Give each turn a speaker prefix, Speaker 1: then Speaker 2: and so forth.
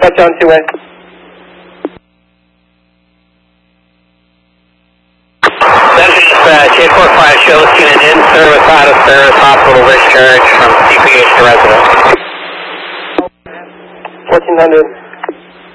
Speaker 1: Touchdown 2-way.
Speaker 2: J45 shows unit in service, out of service, hospital discharge from CPH to resident.
Speaker 1: 1400.